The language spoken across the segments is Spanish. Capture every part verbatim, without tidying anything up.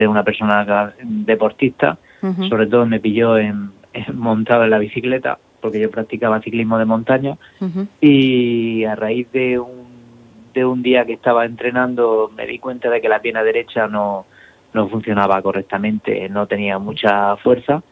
de una persona deportista, uh-huh. sobre todo me pilló en, en montado en la bicicleta, porque yo practicaba ciclismo de montaña, uh-huh. y a raíz de un, de un día que estaba entrenando me di cuenta de que la pierna derecha no, no funcionaba correctamente, no tenía mucha fuerza,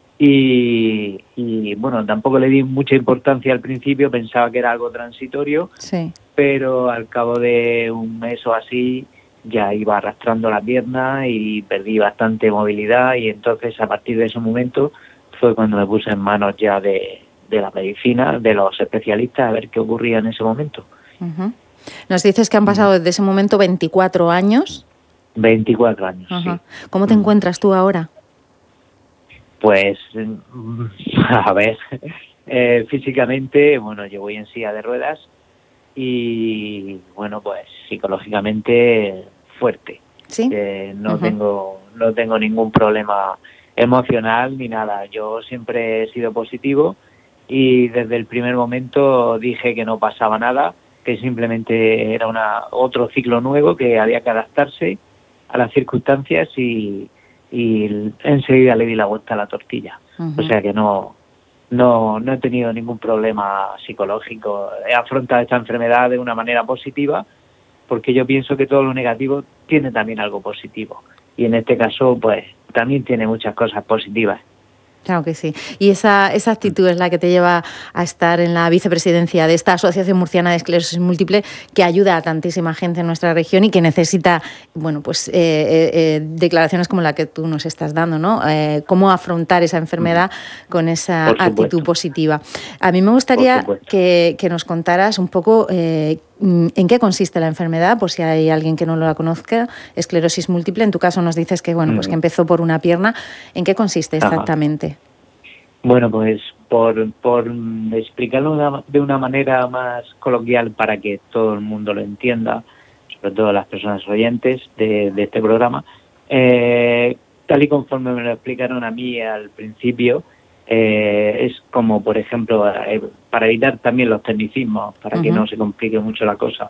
y, y bueno, tampoco le di mucha importancia al principio, pensaba que era algo transitorio, sí. pero al cabo de un mes o así ya iba arrastrando la pierna y perdí bastante movilidad, y entonces a partir de ese momento fue cuando me puse en manos ya de, de la medicina, de los especialistas, a ver qué ocurría en ese momento. Uh-huh. Nos dices que han pasado desde ese momento veinticuatro años. veinticuatro años, uh-huh. sí. ¿Cómo te uh-huh. encuentras tú ahora? Pues, a ver, eh, físicamente, bueno, yo voy en silla de ruedas y, bueno, pues psicológicamente fuerte. ¿Sí? Eh, no uh-huh. tengo no tengo ningún problema emocional ni nada. Yo siempre he sido positivo y desde el primer momento dije que no pasaba nada, que simplemente era una otro ciclo nuevo, que había que adaptarse a las circunstancias y, y enseguida le di la vuelta a la tortilla. Uh-huh. O sea que no no no he tenido ningún problema psicológico. He afrontado esta enfermedad de una manera positiva, porque yo pienso que todo lo negativo tiene también algo positivo. Y en este caso, pues, también tiene muchas cosas positivas. Claro que sí. Y esa, esa actitud es la que te lleva a estar en la vicepresidencia de esta Asociación Murciana de Esclerosis Múltiple, que ayuda a tantísima gente en nuestra región y que necesita, bueno, pues eh, eh, declaraciones como la que tú nos estás dando, ¿no? Eh, cómo afrontar esa enfermedad con esa actitud positiva. A mí me gustaría que, que nos contaras un poco eh, en qué consiste la enfermedad, por si hay alguien que no la conozca, esclerosis múltiple. En tu caso nos dices que, bueno, pues que empezó por una pierna. ¿En qué consiste exactamente? Ajá. Bueno, pues por, por explicarlo una, de una manera más coloquial para que todo el mundo lo entienda, sobre todo las personas oyentes de, de este programa, eh, tal y conforme me lo explicaron a mí al principio, eh, es como, por ejemplo, eh, para evitar también los tecnicismos, para uh-huh. que no se complique mucho la cosa,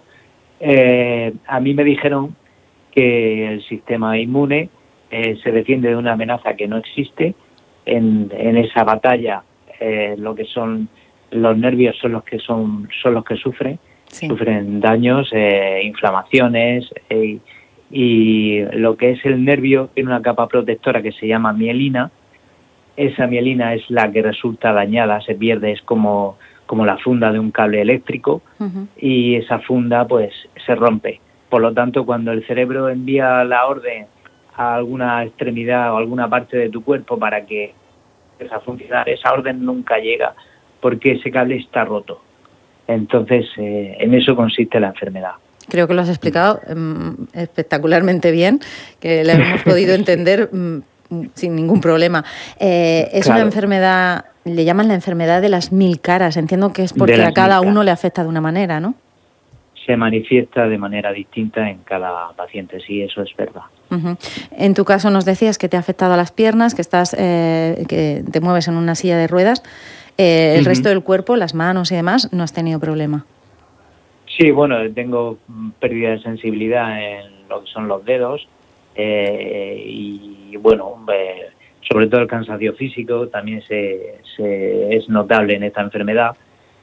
eh, a mí me dijeron que el sistema inmune eh, se defiende de una amenaza que no existe. En, en esa batalla eh, lo que son los nervios son los que son son los que sufren sí. sufren daños, eh, inflamaciones, eh, y lo que es el nervio tiene una capa protectora que se llama mielina. Esa mielina es la que resulta dañada, se pierde, es como como la funda de un cable eléctrico uh-huh. y esa funda pues se rompe. Por lo tanto, cuando el cerebro envía la orden a alguna extremidad o alguna parte de tu cuerpo para que empiece a funcionar, esa orden nunca llega porque ese cable está roto. Entonces, eh, en eso consiste la enfermedad. Creo que lo has explicado um, espectacularmente bien, que lo hemos podido entender um, sin ningún problema. Eh, es claro. Una enfermedad, le llaman la enfermedad de las mil caras. Entiendo que es porque a cada uno le afecta de una manera, ¿no? Se manifiesta de manera distinta en cada paciente, sí, eso es verdad. Uh-huh. En tu caso nos decías que te ha afectado a las piernas, que estás, eh, que te mueves en una silla de ruedas. Eh, el uh-huh. resto del cuerpo, las manos y demás, no has tenido problema. Sí, bueno, tengo pérdida de sensibilidad en lo que son los dedos eh, y bueno, eh, sobre todo el cansancio físico también se, se es notable en esta enfermedad.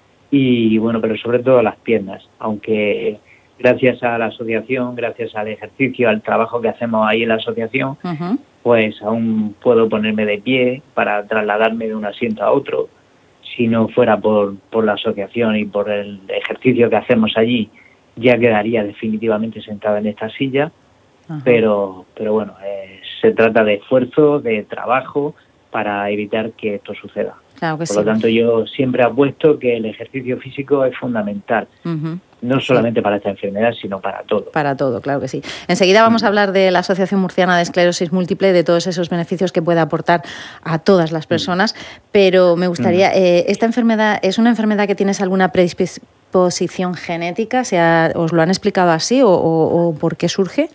Y bueno, pero sobre todo las piernas, aunque gracias a la asociación, gracias al ejercicio, al trabajo que hacemos ahí en la asociación, uh-huh. pues aún puedo ponerme de pie para trasladarme de un asiento a otro. Si no fuera por, por la asociación y por el ejercicio que hacemos allí, ya quedaría definitivamente sentado en esta silla, uh-huh. pero, pero bueno, eh, se trata de esfuerzo, de trabajo para evitar que esto suceda. Claro que Por sí. lo tanto, yo siempre apuesto que el ejercicio físico es fundamental, uh-huh. no solamente sí. para esta enfermedad, sino para todo. Para todo, claro que sí. Enseguida vamos a hablar de la Asociación Murciana de Esclerosis Múltiple, de todos esos beneficios que puede aportar a todas las personas, uh-huh. pero me gustaría, eh, ¿esta enfermedad es una enfermedad que tienes alguna predisposición genética? O sea, ¿os lo han explicado así o, o, o por qué surge?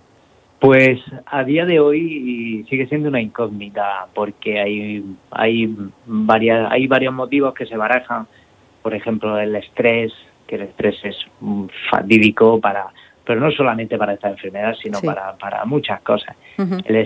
Pues a día de hoy sigue siendo una incógnita porque hay hay varias hay varios motivos que se barajan. Por ejemplo, el estrés, que el estrés es fatídico para pero no solamente para esta enfermedad, sino sí. para, para muchas cosas. Uh-huh. El